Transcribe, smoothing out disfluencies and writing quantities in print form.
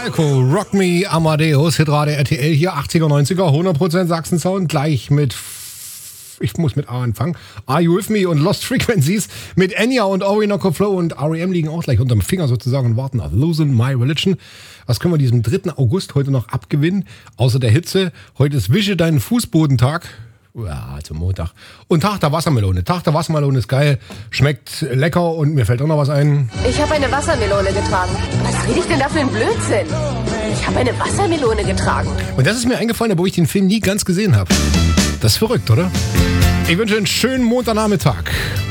Falco, Rock Me Amadeus, Hitradio RTL hier, 80er, 90er, 100% Sachsen-Sound, gleich mit, ich muss mit A anfangen, Are You With Me und Lost Frequencies, mit Enya und Orinoco Flow und R.E.M. liegen auch gleich unterm Finger sozusagen und warten auf Losing My Religion. Was können wir diesem 3. August heute noch abgewinnen, außer der Hitze? Heute ist Wische deinen Fußbodentag. Ja, zum Montag. Und Tag der Wassermelone. Tag der Wassermelone ist geil, schmeckt lecker und mir fällt auch noch was ein. Ich habe eine Wassermelone getragen. Was rede ich denn da für ein Blödsinn? Ich habe eine Wassermelone getragen. Und das ist mir eingefallen, obwohl ich den Film nie ganz gesehen habe. Das ist verrückt, oder? Ich wünsche einen schönen Montagnachmittag.